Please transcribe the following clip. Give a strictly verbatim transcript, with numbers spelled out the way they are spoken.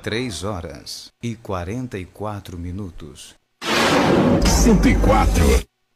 Três horas e quarenta e quatro minutos. Cento e quatro.